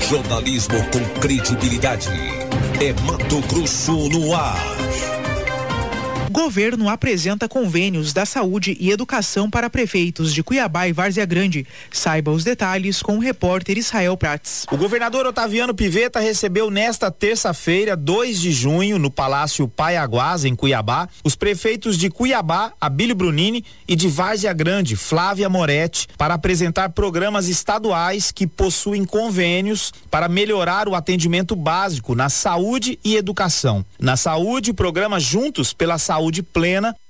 Jornalismo com credibilidade. É Mato Grosso no ar. Governo apresenta convênios da saúde e educação para prefeitos de Cuiabá e Várzea Grande. Saiba os detalhes com o repórter Israel Prats. O governador Otaviano Pivetta recebeu nesta terça-feira, 2 de junho, no Palácio Paiaguás, em Cuiabá, os prefeitos de Cuiabá, Abílio Brunini, e de Várzea Grande, Flávia Moretti, para apresentar programas estaduais que possuem convênios para melhorar o atendimento básico na saúde e educação. Na saúde, o programa Juntos pela Saúde Plena